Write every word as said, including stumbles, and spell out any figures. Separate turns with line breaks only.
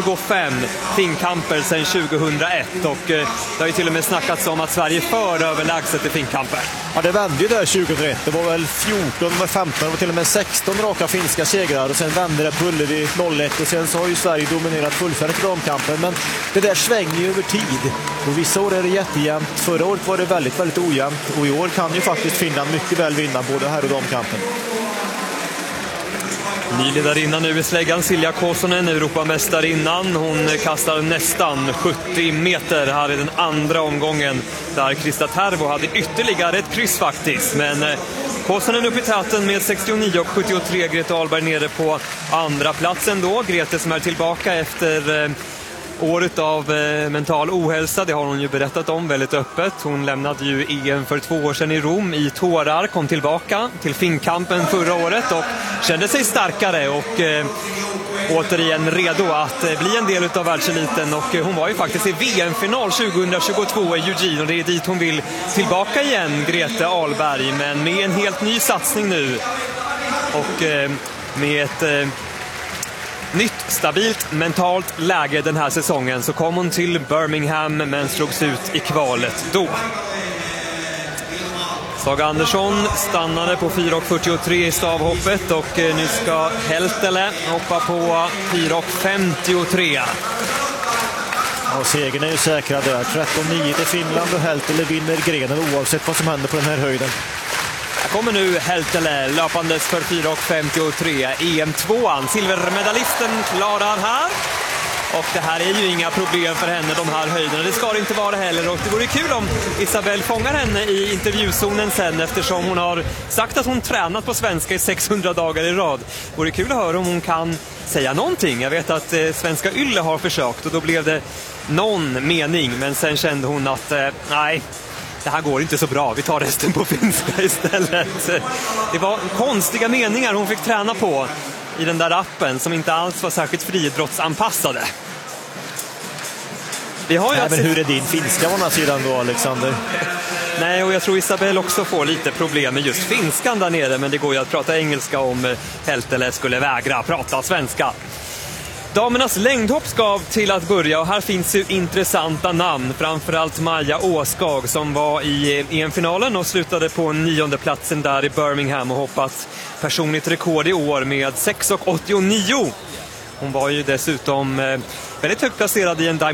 tjugofem finkamper sedan tjugohundraett och det har ju till och med snackats om att Sverige för överlägset i finkamper.
Ja, det vände ju där tjugohundraett. Det var väl fjorton med femton, det var till och med sexton raka finska segrar och sen vände det på Ullevi noll ett och sen så har ju Sverige dominerat fullfärdigt i damkampen, men det där svänger ju över tid och vissa år är det jättejämnt. Förra året var det väldigt, väldigt ojämnt och i år kan ju faktiskt Finland mycket väl vinna både här och damkampen.
Nyledarinnan nu i släggan, Silja Kosonen, Europamästarinnan. Hon kastar nästan sjuttio meter här i den andra omgången där Krista Tervo hade ytterligare ett kryss faktiskt. Men Kosonen upp i täten med sextionio och sjuttiotre. Grete Ahlberg nere på andra platsen då. Grete som är tillbaka efter eh, året av eh, mental ohälsa, det har hon ju berättat om väldigt öppet. Hon lämnade ju E M för två år sedan i Rom i tårar, kom tillbaka till finkampen förra året och kände sig starkare och eh, återigen redo att eh, bli en del av världseliten. Och eh, hon var ju faktiskt i V M-final tjugohundratjugotvå i Eugene och det är dit hon vill tillbaka igen, Grete Ahlberg, men med en helt ny satsning nu och eh, med ett eh, nytt, stabilt, mentalt läge den här säsongen så kom hon till Birmingham men slogs ut i kvalet då. Saga Andersson stannade på fyra fyrtiotre i stavhoppet och nu ska Heltele hoppa på fyra femtiotre.
Och segern är ju säkrad där. tretton nio till Finland och Heltele vinner grenen oavsett vad som händer på den här höjden.
Här kommer nu Heltele löpandes för fyra femtiotre. E M tvåan, silvermedalisten klarar här. Och det här är ju inga problem för henne, de här höjderna. Det ska det inte vara heller. Och det vore kul om Isabelle fångar henne i intervjuzonen sen, eftersom hon har sagt att hon tränat på svenska i sexhundra dagar i rad. Det vore kul att höra om hon kan säga någonting. Jag vet att eh, svenska Ylle har försökt och då blev det någon mening. Men sen kände hon att eh, nej, det här går inte så bra. Vi tar resten på finska istället. Det var konstiga meningar hon fick träna på i den där appen som inte alls var särskilt friidrottsanpassade. Vi har ju
Nej, men hur är din finska å sidan då, Alexander?
Nej, och jag tror Isabelle också får lite problem med just finskan där nere, men det går ju att prata engelska om Heltele skulle vägra prata svenska. Damernas längdhopp ska till att börja och här finns ju intressanta namn. Framförallt Maja Åskag som var i E M-finalen och slutade på nionde platsen där i Birmingham och hoppat personligt rekord i år med sex åttionio. Hon var ju dessutom väldigt högt placerad i en